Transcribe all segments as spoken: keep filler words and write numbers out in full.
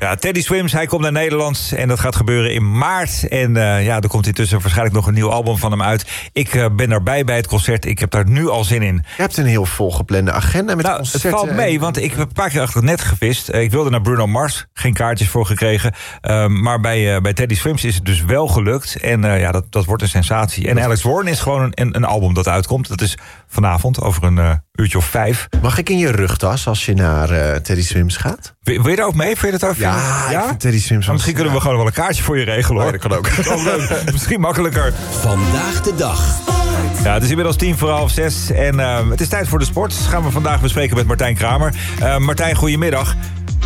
Ja, Teddy Swims, hij komt naar Nederland en dat gaat gebeuren in maart. En uh, ja, er komt intussen waarschijnlijk nog een nieuw album van hem uit. Ik uh, ben erbij bij het concert. Ik heb daar nu al zin in. Je hebt een heel volgeplande agenda met nou, concerten. Het valt mee, want ik heb een paar keer achter het net gevist. Ik wilde naar Bruno Mars, geen kaartjes voor gekregen. Uh, maar bij, uh, bij Teddy Swims is het dus wel gelukt. En uh, ja, dat, dat wordt een sensatie. En Alex Warren is gewoon een, een album dat uitkomt. Dat is vanavond, over een uh, uurtje of vijf. Mag ik in je rugtas als je naar uh, Teddy Swims gaat? Wil, wil je daar ook mee? Vind je dat ook? Ja, ja? Ik vind Teddy Swims... Nou, misschien kunnen we gewoon wel een kaartje voor je regelen, hoor. Oh, dat kan ook. Oh, misschien makkelijker. Vandaag de dag. Ja, het is inmiddels tien voor half zes en uh, het is tijd voor de sport. Dat gaan we vandaag bespreken met Martijn Kramer. Uh, Martijn, goedemiddag.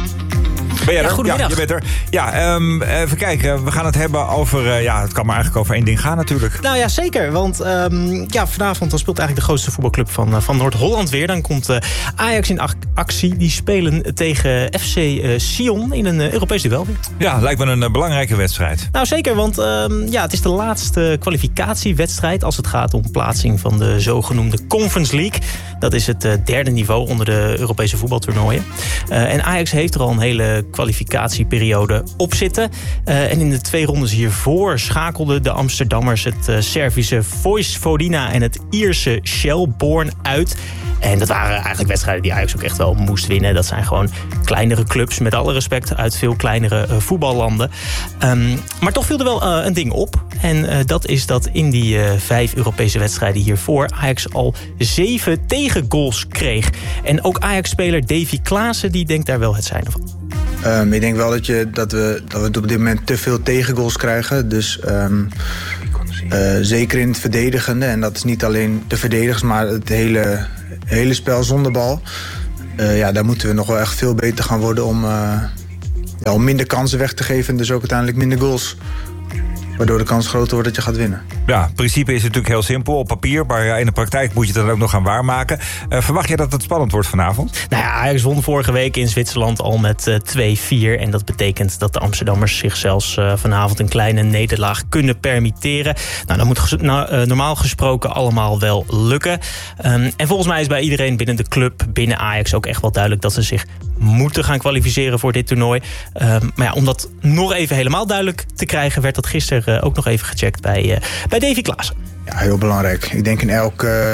Ben jij er? Ja, goedemiddag. Ja, je bent er. Ja, um, even kijken. We gaan het hebben over... Uh, ja, het kan maar eigenlijk over één ding gaan natuurlijk. Nou ja, zeker. Want um, ja, vanavond dan speelt eigenlijk de grootste voetbalclub van, uh, van Noord-Holland weer. Dan komt uh, Ajax in actie. Die spelen tegen F C uh, Sion in een uh, Europees duel weer. Ja, lijkt me een uh, belangrijke wedstrijd. Nou zeker, want um, ja, het is de laatste kwalificatiewedstrijd als het gaat om plaatsing van de zogenoemde Conference League. Dat is het uh, derde niveau onder de Europese voetbaltoernooien. Uh, en Ajax heeft er al een hele kwalificatieperiode op zitten. Uh, en in de twee rondes hiervoor schakelden de Amsterdammers het uh, Servische Vojvodina en het Ierse Shelbourne uit. En dat waren eigenlijk wedstrijden die Ajax ook echt wel moest winnen. Dat zijn gewoon kleinere clubs, met alle respect, uit veel kleinere uh, voetballanden. Um, maar toch viel er wel uh, een ding op. En uh, dat is dat in die uh, vijf Europese wedstrijden hiervoor Ajax al zeven tegengoals kreeg. En ook Ajax-speler Davy Klaassen die denkt daar wel het zijne van. Um, ik denk wel dat, je, dat, we, dat we op dit moment te veel tegengoals krijgen. Dus um, uh, zeker in het verdedigende. En dat is niet alleen de verdedigers, maar het hele, hele spel zonder bal. Uh, ja, daar moeten we nog wel echt veel beter gaan worden om, uh, ja, om minder kansen weg te geven. En dus ook uiteindelijk minder goals. Waardoor de kans groter wordt dat je gaat winnen. Ja, het principe is natuurlijk heel simpel op papier. Maar ja, in de praktijk moet je het dan ook nog gaan waarmaken. Uh, verwacht jij dat het spannend wordt vanavond? Nou ja, Ajax won vorige week in Zwitserland al met uh, twee vier. En dat betekent dat de Amsterdammers zich zelfs uh, vanavond een kleine nederlaag kunnen permitteren. Nou, dat moet ges- nou, uh, normaal gesproken allemaal wel lukken. Um, en volgens mij is bij iedereen binnen de club, binnen Ajax ook echt wel duidelijk dat ze zich moeten gaan kwalificeren voor dit toernooi. Um, maar ja, om dat nog even helemaal duidelijk te krijgen, werd dat gisteren uh, ook nog even gecheckt bij, uh, bij Davy Klaassen. Ja, heel belangrijk. Ik denk in elk, uh,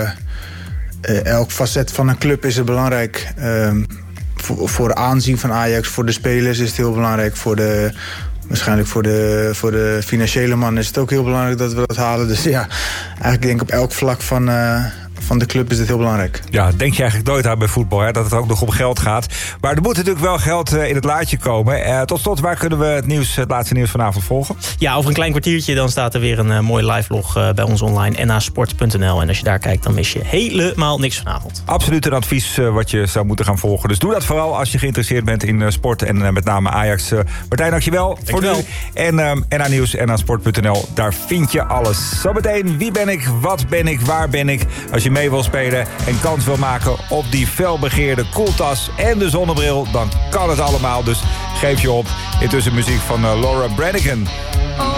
uh, elk facet van een club is het belangrijk. Um, voor, voor de aanzien van Ajax, voor de spelers is het heel belangrijk. Voor de, waarschijnlijk voor de, voor de financiële man is het ook heel belangrijk dat we dat halen. Dus ja, eigenlijk denk ik op elk vlak van... Uh, van de club is het heel belangrijk. Ja, denk je eigenlijk nooit aan bij voetbal, hè, dat het ook nog om geld gaat. Maar er moet natuurlijk wel geld uh, in het laadje komen. Uh, tot slot, waar kunnen we het nieuws, het laatste nieuws vanavond volgen? Ja, over een klein kwartiertje dan staat er weer een uh, mooi live-log uh, bij ons online, n a sport punt n l. En als je daar kijkt, dan mis je helemaal niks vanavond. Absoluut een advies uh, wat je zou moeten gaan volgen. Dus doe dat vooral als je geïnteresseerd bent in uh, sport en uh, met name Ajax. Uh, Martijn, dankjewel voor nu. En uh, N A Nieuws, n a sport punt n l, daar vind je alles. Zometeen, wie ben ik, wat ben ik, waar ben ik? Als je mee wil spelen en kans wil maken op die felbegeerde koeltas en de zonnebril, dan kan het allemaal. Dus geef je op. Intussen muziek van uh, Laura Branigan. Oh.